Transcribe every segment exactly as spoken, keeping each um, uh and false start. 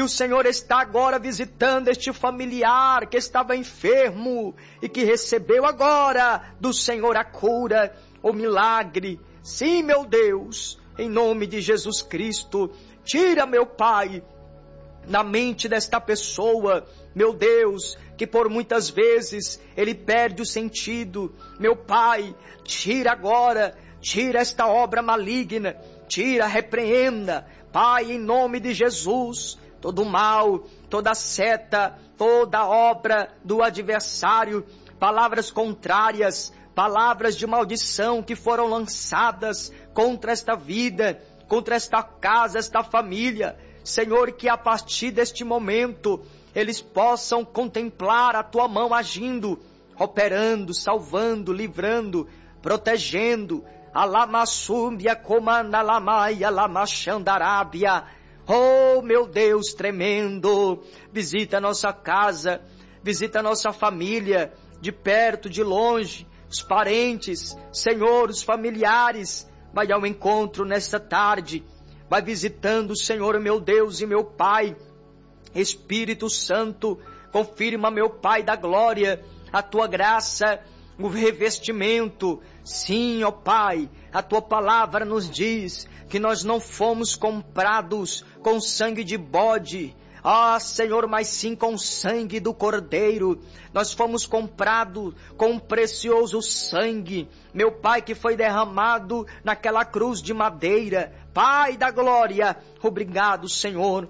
o Senhor está agora visitando este familiar que estava enfermo e que recebeu agora do Senhor a cura, o milagre. Sim, meu Deus, em nome de Jesus Cristo, tira, meu Pai, na mente desta pessoa, meu Deus, que por muitas vezes ele perde o sentido. Meu Pai, tira agora, tira esta obra maligna, tira, repreenda, Pai, em nome de Jesus, todo mal, toda seta, toda obra do adversário, palavras contrárias, palavras de maldição que foram lançadas contra esta vida, contra esta casa, esta família. Senhor, que a partir deste momento eles possam contemplar a Tua mão agindo, operando, salvando, livrando, protegendo. Alamassúmbia, comanda lamaia, lamachandarábia. Oh, meu Deus tremendo, visita a nossa casa, visita a nossa família, de perto, de longe, os parentes, Senhor, os familiares. Vai ao encontro nesta tarde, vai visitando, Senhor, meu Deus e meu Pai. Espírito Santo, confirma, meu Pai da glória, a Tua graça, o revestimento. Sim, ó Pai, a Tua palavra nos diz que nós não fomos comprados com sangue de bode, ah, Senhor, mas sim com sangue do Cordeiro. Nós fomos comprados com um precioso sangue, meu Pai, que foi derramado naquela cruz de madeira. Pai da glória, obrigado, Senhor.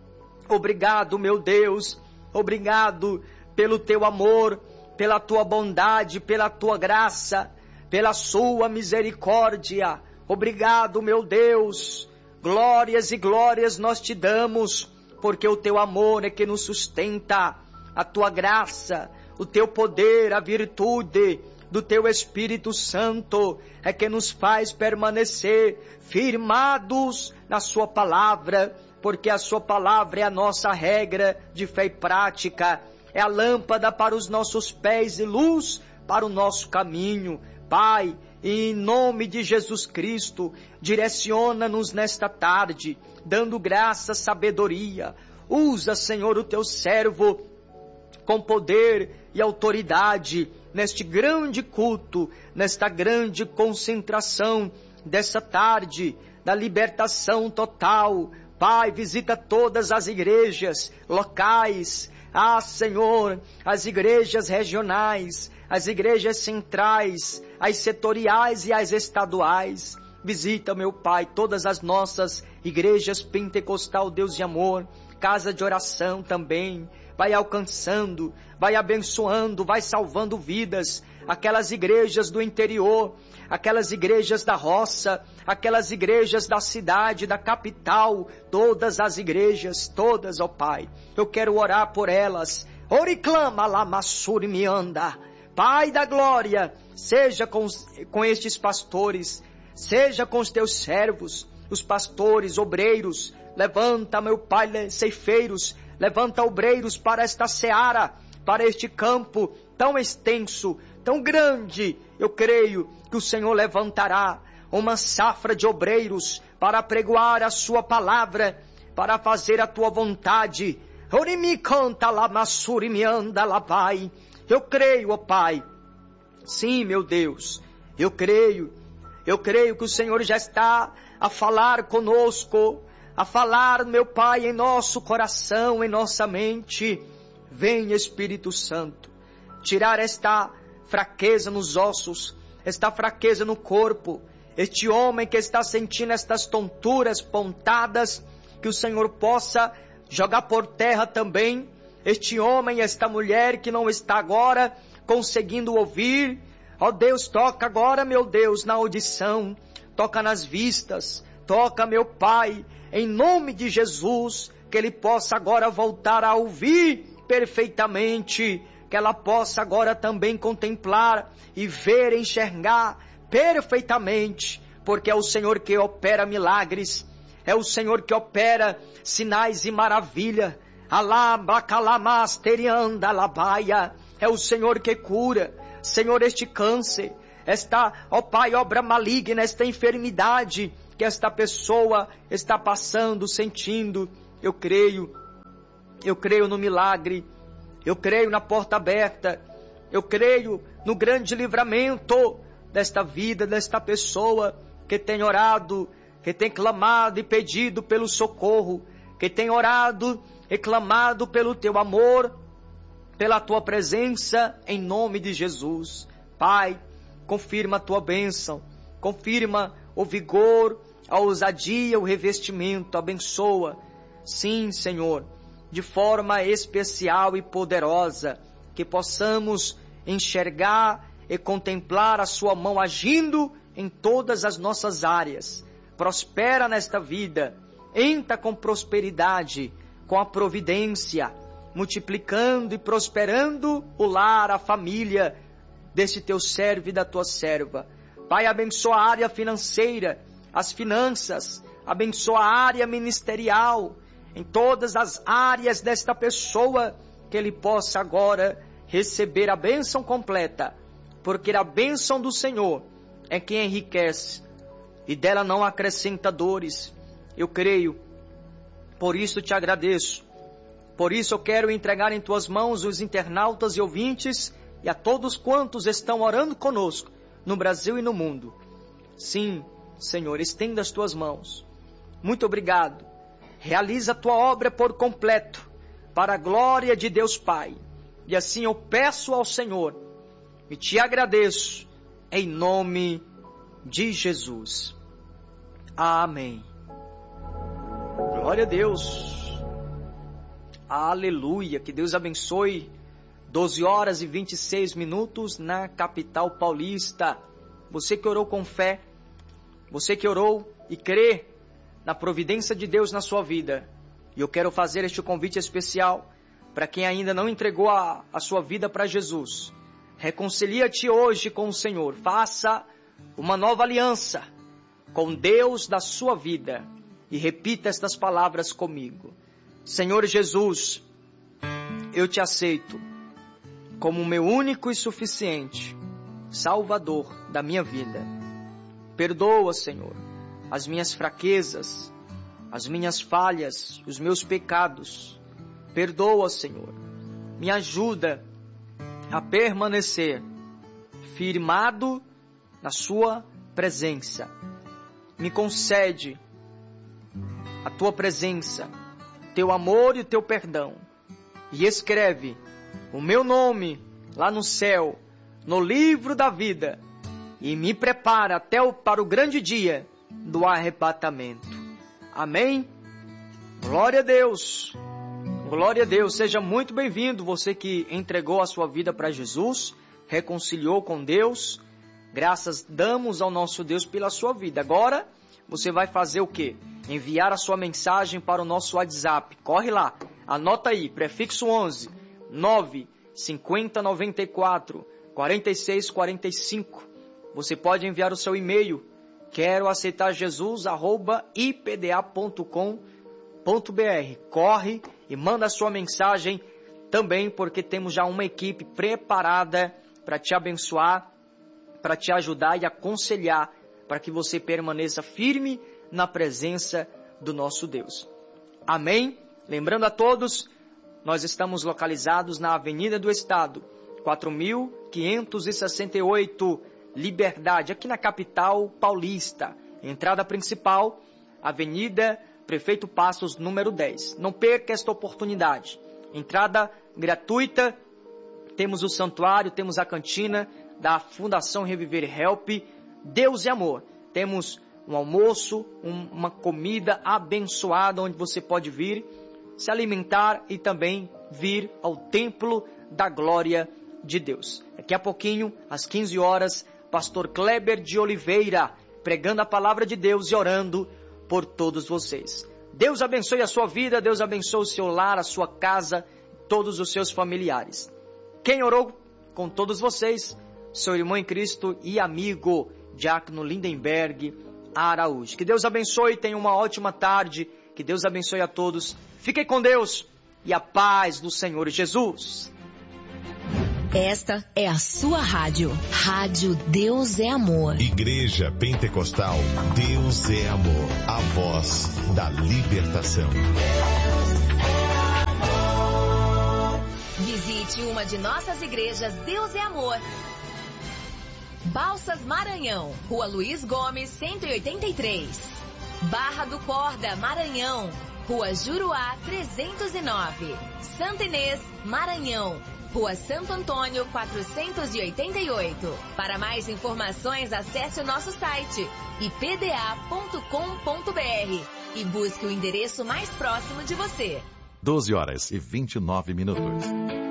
Obrigado, meu Deus. Obrigado pelo Teu amor, pela Tua bondade, pela Tua graça, pela Sua misericórdia. Obrigado, meu Deus. Glórias e glórias nós Te damos, porque o Teu amor é que nos sustenta, a Tua graça, o Teu poder, a virtude do Teu Espírito Santo é que nos faz permanecer firmados na Sua palavra, porque a Sua palavra é a nossa regra de fé e prática, é a lâmpada para os nossos pés e luz para o nosso caminho. Pai, em nome de Jesus Cristo, direciona-nos nesta tarde, dando graça, sabedoria. Usa, Senhor, o Teu servo com poder e autoridade neste grande culto, nesta grande concentração dessa tarde, da libertação total. Pai, visita todas as igrejas locais, ah, Senhor, as igrejas regionais, as igrejas centrais, as setoriais e as estaduais. Visita, meu Pai, todas as nossas igrejas pentecostal, Deus de amor, casa de oração também. Vai alcançando, vai abençoando, vai salvando vidas. Aquelas igrejas do interior, aquelas igrejas da roça, aquelas igrejas da cidade, da capital, todas as igrejas, todas, ó Pai. Eu quero orar por elas. Oriclama lamassuri me anda. Pai da glória, seja com, com estes pastores, seja com os Teus servos, os pastores, obreiros. Levanta, meu Pai, ceifeiros, levanta obreiros para esta seara, para este campo tão extenso, tão grande. Eu creio que o Senhor levantará uma safra de obreiros para pregoar a Sua palavra, para fazer a Tua vontade. Orimi canta lá, massuri me anda lá, Pai. Eu creio, ó Pai. Sim, meu Deus, eu creio. Eu creio que o Senhor já está a falar conosco, a falar, meu Pai, em nosso coração, em nossa mente. Vem, Espírito Santo, tirar esta fraqueza nos ossos, esta fraqueza no corpo, este homem que está sentindo estas tonturas, pontadas, que o Senhor possa jogar por terra também. Este homem, esta mulher que não está agora conseguindo ouvir, ó Deus, toca agora, meu Deus, na audição, toca nas vistas, toca, meu Pai, em nome de Jesus, que ele possa agora voltar a ouvir perfeitamente, que ela possa agora também contemplar e ver, enxergar perfeitamente, porque é o Senhor que opera milagres, é o Senhor que opera sinais e maravilha. É o Senhor que cura, Senhor, este câncer, esta, ó Pai, obra maligna, esta enfermidade que esta pessoa está passando, sentindo. Eu creio Eu creio no milagre. Eu creio na porta aberta. Eu creio no grande livramento desta vida, desta pessoa que tem orado, que tem clamado e pedido pelo socorro, que tem orado e clamado pelo teu amor, pela tua presença, em nome de Jesus. Pai, confirma a tua bênção, confirma o vigor, a ousadia, o revestimento, abençoa. Sim, Senhor, de forma especial e poderosa, que possamos enxergar e contemplar a sua mão agindo em todas as nossas áreas. Prospera nesta vida, entra com prosperidade, com a providência, multiplicando e prosperando o lar, a família desse teu servo e da tua serva. Pai, abençoa a área financeira, as finanças, abençoa a área ministerial, em todas as áreas desta pessoa, que ele possa agora receber a bênção completa, porque a bênção do Senhor é quem enriquece, e dela não acrescenta dores. Eu creio, por isso te agradeço, por isso eu quero entregar em tuas mãos os internautas e ouvintes, e a todos quantos estão orando conosco, no Brasil e no mundo. Sim, Senhor, estenda as tuas mãos. Muito obrigado. Realiza a tua obra por completo, para a glória de Deus Pai. E assim eu peço ao Senhor, e te agradeço, em nome de Jesus. Amém. Glória a Deus. Aleluia. Que Deus abençoe. doze horas e vinte e seis minutos na capital paulista. Você que orou com fé, você que orou e crê na providência de Deus na sua vida. E eu quero fazer este convite especial para quem ainda não entregou a, a sua vida para Jesus. Reconcilia-te hoje com o Senhor. Faça uma nova aliança com Deus da sua vida. E repita estas palavras comigo. Senhor Jesus, eu te aceito como o meu único e suficiente Salvador da minha vida. Perdoa, Senhor, as minhas fraquezas, as minhas falhas, os meus pecados. Perdoa, Senhor. Me ajuda a permanecer firmado na sua presença. Me concede a tua presença, teu amor e o teu perdão. E escreve o meu nome lá no céu, no livro da vida, e me prepara até o, para o grande dia do arrebatamento. Amém? Glória a Deus. Glória a Deus. Seja muito bem-vindo, você que entregou a sua vida para Jesus, reconciliou com Deus. Graças damos ao nosso Deus pela sua vida. Agora, você vai fazer o quê? Enviar a sua mensagem para o nosso WhatsApp. Corre lá, anota aí, prefixo onze, nove cinquenta noventa e quatro quarenta e seis quarenta e cinco. Você pode enviar o seu e-mail, quero aceitar Jesus arroba i p d a ponto com ponto b r. Corre e manda a sua mensagem também, porque temos já uma equipe preparada para te abençoar, para te ajudar e aconselhar, para que você permaneça firme na presença do nosso Deus. Amém? Lembrando a todos, nós estamos localizados na Avenida do Estado, quatro mil quinhentos e sessenta e oito, Liberdade, aqui na capital paulista. Entrada principal, Avenida Prefeito Passos, número dez. Não perca esta oportunidade. Entrada gratuita, temos o santuário, temos a cantina da Fundação Reviver Help, Deus e Amor. Temos um almoço, um, uma comida abençoada, onde você pode vir se alimentar e também vir ao templo da glória de Deus. Daqui a pouquinho, às quinze horas, pastor Kleber de Oliveira, pregando a palavra de Deus e orando por todos vocês. Deus abençoe a sua vida, Deus abençoe o seu lar, a sua casa, todos os seus familiares. Quem orou com todos vocês, seu irmão em Cristo e amigo, Diácono Lindenberg Araújo. Que Deus abençoe, tenha uma ótima tarde, que Deus abençoe a todos. Fiquem com Deus e a paz do Senhor Jesus. Esta é a sua rádio. Rádio Deus é Amor. Igreja Pentecostal Deus é Amor. A voz da libertação. Deus é amor. uma de nossas igrejas Deus é Amor. Balsas Maranhão, Rua Luiz Gomes, cento e oitenta e três. Barra do Corda, Maranhão, Rua Juruá, trezentos e nove. Santa Inês, Maranhão, Rua Santo Antônio, quatrocentos e oitenta e oito. Para mais informações, acesse o nosso site i p d a ponto com ponto b r e busque o endereço mais próximo de você. doze horas e vinte e nove minutos.